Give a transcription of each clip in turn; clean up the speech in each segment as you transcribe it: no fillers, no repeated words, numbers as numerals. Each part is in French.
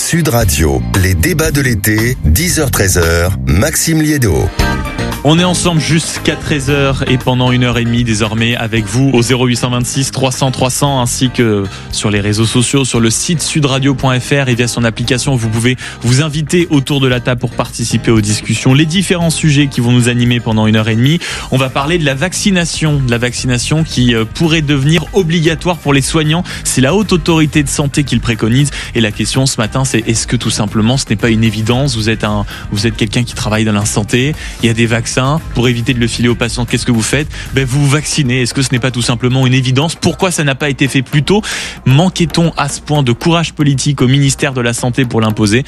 Sud Radio, les débats de l'été, 10h-13h, Maxime Liédo. On est ensemble jusqu'à 13h et pendant 1h30 désormais avec vous au 0826 300 300 ainsi que sur les réseaux sociaux, sur le site sudradio.fr et via son application. Vous pouvez vous inviter autour de la table pour participer aux discussions. Les différents sujets qui vont nous animer pendant 1h30. On va parler de la vaccination qui pourrait devenir obligatoire pour les soignants. C'est la Haute Autorité de Santé qui le préconise. Et la question ce matin, c'est est-ce que tout simplement ce n'est pas une évidence? Vous êtes quelqu'un qui travaille dans la santé, il y a des vaccins. Pour éviter de le filer aux patients, qu'est-ce que vous faites? Vous vous vaccinez. Est-ce que ce n'est pas tout simplement une évidence? Pourquoi ça n'a pas été fait plus tôt? Manquait-on à ce point de courage politique au ministère de la Santé pour l'imposer?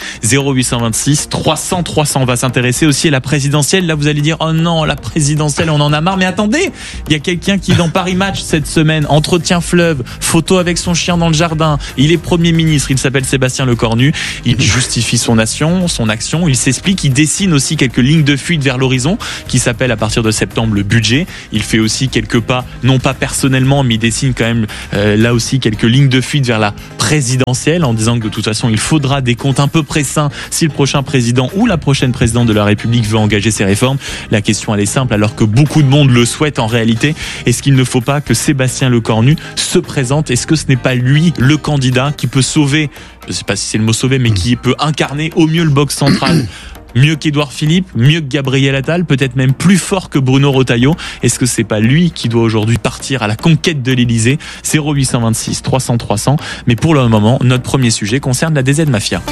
0826 300 300. On va s'intéresser aussi à la présidentielle. Là, vous allez dire, oh non, la présidentielle, on en a marre. Mais attendez, il y a quelqu'un qui, dans Paris Match cette semaine, entretien fleuve, photo avec son chien dans le jardin. Il est Premier ministre. Il s'appelle Sébastien Lecornu. Il justifie son action. Il s'explique. Il dessine aussi quelques lignes de fuite vers l'horizon, qui s'appelle à partir de septembre le budget. Il fait aussi quelques pas, non pas personnellement, mais il dessine quand même là aussi quelques lignes de fuite vers la présidentielle, en disant que de toute façon il faudra des comptes un peu près sains si le prochain président ou la prochaine présidente de la République veut engager ses réformes. La question elle est simple, alors que beaucoup de monde le souhaite en réalité. Est-ce qu'il ne faut pas que Sébastien Lecornu se présente? Est-ce que ce n'est pas lui le candidat qui peut sauver, je ne sais pas si c'est le mot sauver, mais qui peut incarner au mieux le bloc central? Mieux qu'Édouard Philippe, mieux que Gabriel Attal, peut-être même plus fort que Bruno Retailleau. Est-ce que c'est pas lui qui doit aujourd'hui partir à la conquête de l'Élysée? 0826 300 300. Mais pour le moment, notre premier sujet concerne la DZ Mafia.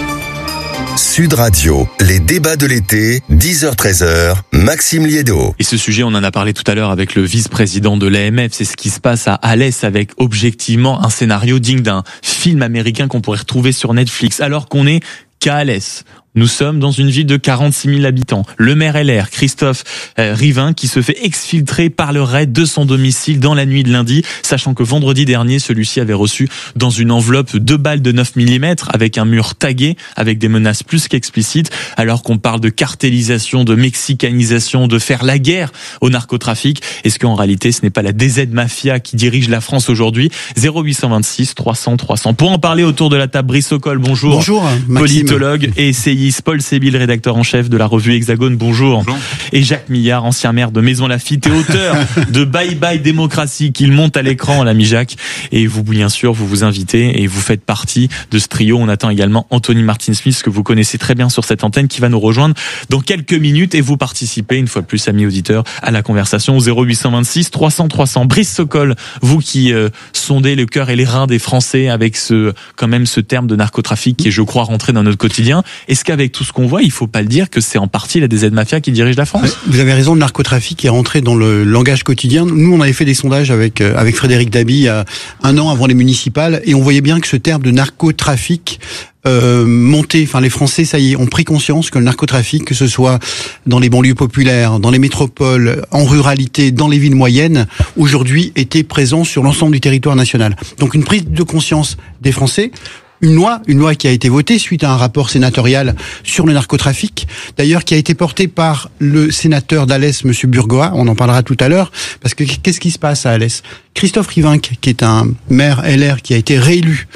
Sud Radio, les débats de l'été, 10h-13h, Maxime Liédo. Et ce sujet, on en a parlé tout à l'heure avec le vice-président de l'AMF. C'est ce qui se passe à Alès avec objectivement un scénario digne d'un film américain qu'on pourrait retrouver sur Netflix. Alors qu'on est qu'à Alès. Nous sommes dans une ville de 46 000 habitants. Le maire LR, Christophe Rivin, qui se fait exfiltrer par le raid de son domicile dans la nuit de lundi, sachant que vendredi dernier, celui-ci avait reçu dans une enveloppe 2 balles de 9 mm avec un mur tagué, avec des menaces plus qu'explicites, alors qu'on parle de cartélisation, de mexicanisation, de faire la guerre au narcotrafic. Est-ce qu'en réalité, ce n'est pas la DZ Mafia qui dirige la France aujourd'hui? 0826 300 300. Pour en parler autour de la table, Brice Sokol, bonjour. Bonjour, Maxime. Politologue et essayiste. Paul Sébil, rédacteur en chef de la revue Hexagone, bonjour. Bonjour. Et Jacques Millard, ancien maire de Maison Lafitte et auteur de Bye Bye Démocratie, qu'il monte à l'écran, l'ami Jacques. Et vous, bien sûr, vous invitez et vous faites partie de ce trio. On attend également Anthony Martin-Smith, que vous connaissez très bien sur cette antenne, qui va nous rejoindre dans quelques minutes. Et vous participez, une fois de plus, amis auditeurs, à la conversation au 0826 300 300. Brice Sokol, vous qui sondez le cœur et les reins des Français avec ce terme de narcotrafic qui est, je crois, rentré dans notre quotidien. Est-ce qu'avec tout ce qu'on voit, il faut pas le dire que c'est en partie la DZ Mafia qui dirige la France? Vous avez raison, le narcotrafic est rentré dans le langage quotidien. Nous, on avait fait des sondages avec Frédéric Dabi il y a 1 an avant les municipales, et on voyait bien que ce terme de narcotrafic monté. Enfin, les Français, ça y est, ont pris conscience que le narcotrafic, que ce soit dans les banlieues populaires, dans les métropoles, en ruralité, dans les villes moyennes, aujourd'hui était présent sur l'ensemble du territoire national. Donc une prise de conscience des Français. Une loi qui a été votée suite à un rapport sénatorial sur le narcotrafic, d'ailleurs qui a été porté par le sénateur d'Alès, monsieur Burgoa, on en parlera tout à l'heure, parce que qu'est-ce qui se passe à Alès? Christophe Rivin, qui est un maire LR qui a été réélu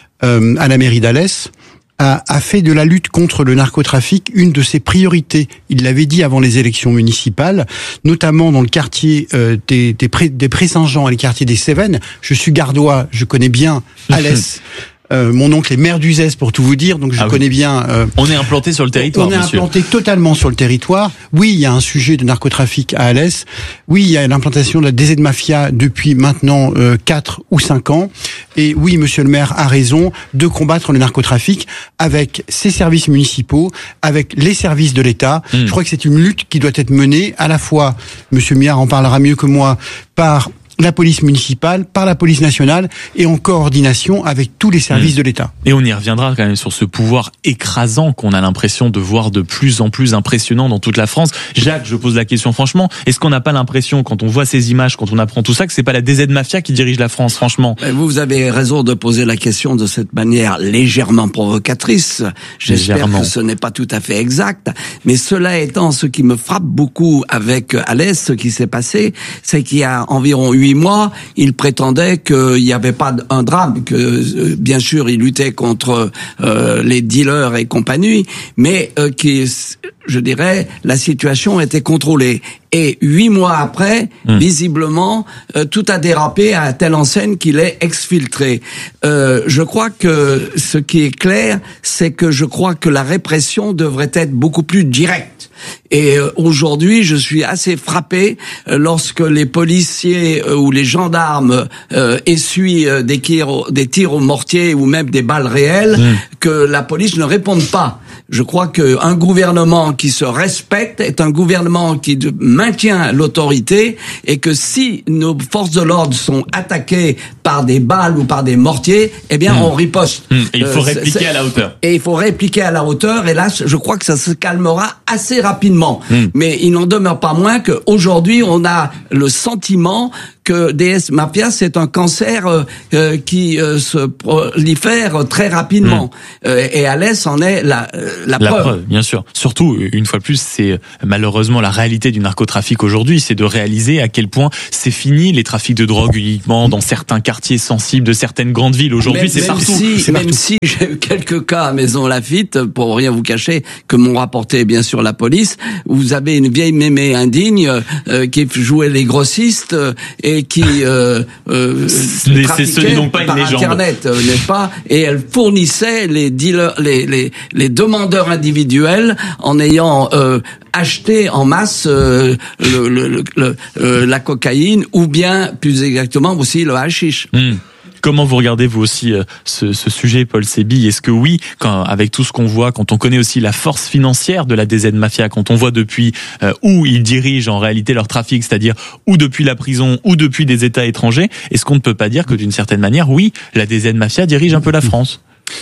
à la mairie d'Alès, a fait de la lutte contre le narcotrafic une de ses priorités. Il l'avait dit avant les élections municipales, notamment dans le quartier des Pré-Saint-Jean et les quartiers des Cévennes. Je suis gardois, je connais bien Alès. Mon oncle est maire d'Uzès, pour tout vous dire, donc je connais bien. On est implanté sur le territoire. On est implanté totalement sur le territoire. Oui, il y a un sujet de narcotrafic à Alès. Oui, il y a l'implantation de la DZ Mafia depuis maintenant 4 ou 5 ans. Et oui, monsieur le maire a raison de combattre le narcotrafic avec ses services municipaux, avec les services de l'État. Je crois que c'est une lutte qui doit être menée à la fois, monsieur Millard en parlera mieux que moi, par la police municipale, par la police nationale et en coordination avec tous les services de l'État. Et on y reviendra quand même sur ce pouvoir écrasant qu'on a l'impression de voir de plus en plus impressionnant dans toute la France. Jacques, je pose la question franchement, est-ce qu'on n'a pas l'impression, quand on voit ces images, quand on apprend tout ça, que c'est pas la DZ Mafia qui dirige la France, franchement? Vous avez raison de poser la question de cette manière légèrement provocatrice. J'espère que ce n'est pas tout à fait exact. Mais cela étant, ce qui me frappe beaucoup avec Alès, ce qui s'est passé, c'est qu'il y a environ 8 8 mois, il prétendait qu'il n'y avait pas un drame, que bien sûr il luttait contre les dealers et compagnie, mais je dirais, la situation était contrôlée. Et 8 mois après, visiblement, tout a dérapé à telle enseigne qu'il est exfiltré. Je crois que ce qui est clair, c'est que je crois que la répression devrait être beaucoup plus directe. Et aujourd'hui, je suis assez frappé lorsque les policiers ou les gendarmes essuient des tirs au mortier ou même des balles réelles, que la police ne réponde pas. Je crois qu'un gouvernement qui se respecte est un gouvernement qui maintient l'autorité, et que si nos forces de l'ordre sont attaquées par des balles ou par des mortiers, eh bien on riposte. Et il faut répliquer à la hauteur. Et il faut répliquer à la hauteur, et là je crois que ça se calmera assez rapidement. Mais il n'en demeure pas moins qu'aujourd'hui on a le sentiment que DS Mafia, c'est un cancer qui se prolifère très rapidement. Et Alès en est la preuve. Bien sûr. Surtout, une fois de plus, c'est malheureusement la réalité du narcotrafic aujourd'hui, c'est de réaliser à quel point c'est fini les trafics de drogue uniquement dans certains quartiers sensibles de certaines grandes villes. Aujourd'hui, c'est partout. Même si j'ai eu quelques cas à Maison Lafitte, pour rien vous cacher, que m'ont rapporté bien sûr la police, vous avez une vieille mémé indigne qui jouait les grossistes et qui trafiquait donc pas par une légende. Internet, n'est-ce pas? Et elle fournissait les dealers, les demandeurs individuels en ayant acheté en masse la cocaïne, ou bien plus exactement aussi le hashish. Comment vous regardez vous aussi ce sujet, Paul Sébille? Est-ce que oui, avec tout ce qu'on voit, quand on connaît aussi la force financière de la DZ Mafia, quand on voit depuis où ils dirigent en réalité leur trafic, c'est-à-dire ou depuis la prison ou depuis des États étrangers, est-ce qu'on ne peut pas dire que d'une certaine manière, oui, la DZ Mafia dirige un peu la France?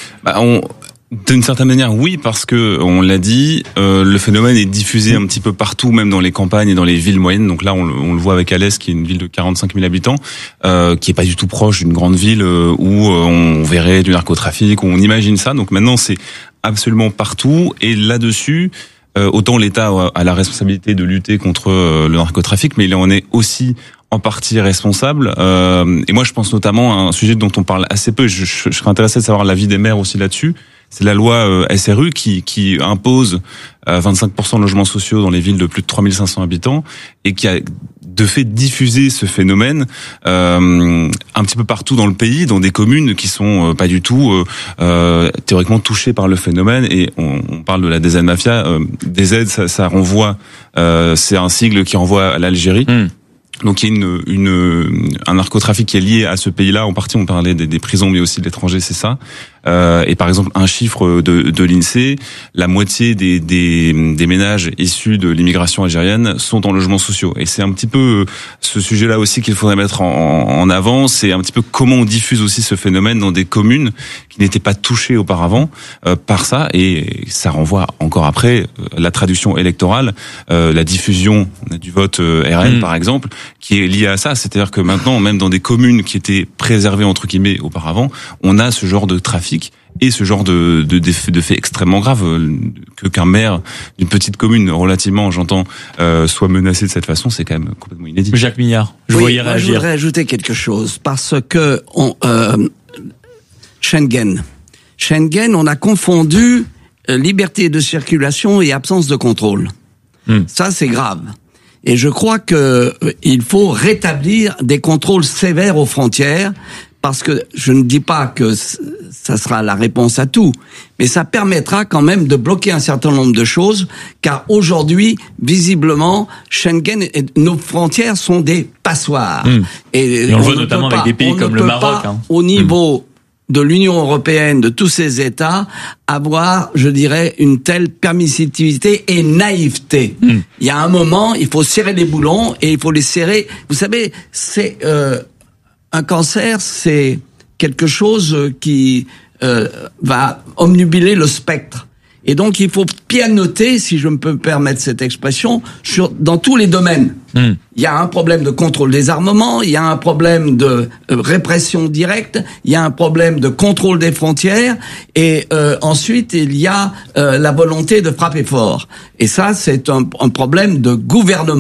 D'une certaine manière, oui, parce que on l'a dit, le phénomène est diffusé un petit peu partout, même dans les campagnes et dans les villes moyennes. Donc là, on le voit avec Alès, qui est une ville de 45 000 habitants, qui est pas du tout proche d'une grande ville où on verrait du narcotrafic, où on imagine ça. Donc maintenant, c'est absolument partout. Et là-dessus, autant l'État a la responsabilité de lutter contre le narcotrafic, mais il en est aussi en partie responsable. Et moi, je pense notamment à un sujet dont on parle assez peu. Je serais intéressé de savoir l'avis des maires aussi là-dessus. C'est la loi SRU qui impose 25% de logements sociaux dans les villes de plus de 3500 habitants, et qui a de fait diffusé ce phénomène un petit peu partout dans le pays, dans des communes qui sont pas du tout théoriquement touchées par le phénomène. Et on parle de la DZ Mafia. DZ, ça renvoie, c'est un sigle qui renvoie à l'Algérie. Donc il y a un narcotrafic qui est lié à ce pays-là. En partie, on parlait des prisons, mais aussi de l'étranger, c'est ça. Et par exemple, un chiffre de l'INSEE, la moitié des ménages issus de l'immigration algérienne sont en logements sociaux. Et c'est un petit peu ce sujet-là aussi qu'il faudrait mettre en avant. C'est un petit peu comment on diffuse aussi ce phénomène dans des communes qui n'étaient pas touchées auparavant par ça. Et ça renvoie encore après la traduction électorale, la diffusion du vote RN par exemple, qui est liée à ça. C'est-à-dire que maintenant, même dans des communes qui étaient préservées entre guillemets auparavant, on a ce genre de trafic et ce genre de faits extrêmement graves, qu'un maire d'une petite commune relativement, j'entends, soit menacé de cette façon, c'est quand même complètement inédit. Jacques Millard, je voyais réagir. Je voudrais ajouter quelque chose, parce que Schengen, on a confondu liberté de circulation et absence de contrôle. Ça, c'est grave. Et je crois que il faut rétablir des contrôles sévères aux frontières, parce que je ne dis pas que ça sera la réponse à tout, mais ça permettra quand même de bloquer un certain nombre de choses, car aujourd'hui, visiblement, Schengen, nos frontières sont des passoires. Et on le voit notamment avec des pays comme le Maroc. Au niveau de l'Union européenne, de tous ces États, avoir, je dirais, une telle permissivité et naïveté. Il y a un moment, il faut serrer les boulons, et il faut les serrer. Vous savez, c'est un cancer, c'est quelque chose qui va omnubiler le spectre. Et donc, il faut pianoter, si je me peux permettre cette expression, dans tous les domaines. Il y a un problème de contrôle des armements, il y a un problème de répression directe, il y a un problème de contrôle des frontières, et ensuite, il y a la volonté de frapper fort. Et ça, c'est un problème de gouvernement.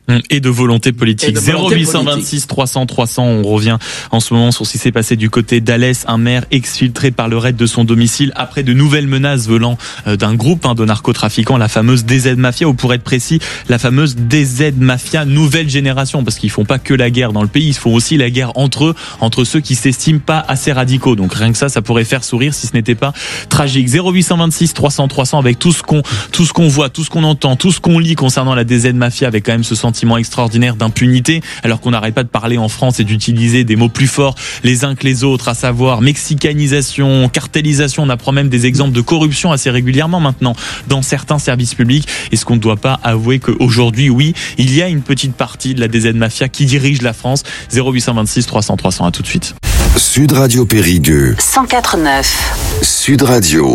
Et de volonté politique. 0826 300 300. On revient en ce moment sur ce qui s'est passé du côté d'Alès, un maire exfiltré par le raid de son domicile après de nouvelles menaces venant d'un groupe de narcotrafiquants, la fameuse DZ Mafia, ou pour être précis, la fameuse DZ Mafia nouvelle génération, parce qu'ils font pas que la guerre dans le pays, ils font aussi la guerre entre eux, entre ceux qui s'estiment pas assez radicaux. Donc rien que ça pourrait faire sourire si ce n'était pas tragique. 0826 300 300, avec tout ce qu'on voit, tout ce qu'on entend, tout ce qu'on lit concernant la DZ Mafia, avec quand même ce sentiment extraordinaire d'impunité, alors qu'on n'arrête pas de parler en France et d'utiliser des mots plus forts les uns que les autres, à savoir mexicanisation, cartélisation. On apprend même des exemples de corruption assez régulièrement maintenant dans certains services publics. Est-ce qu'on ne doit pas avouer qu'aujourd'hui, oui, il y a une petite partie de la DZ Mafia qui dirige la France? 0826 300 300, à tout de suite. Sud Radio Périgueux 104.9. Sud Radio.